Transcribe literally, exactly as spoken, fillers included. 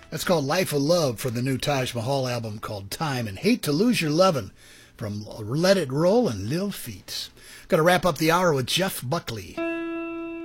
That's called Life of Love for the new Taj Mahal album called Time, and Hate to Lose Your Lovin' from Let It Roll and Lil Feat. Got to wrap up the hour with Jeff Buckley.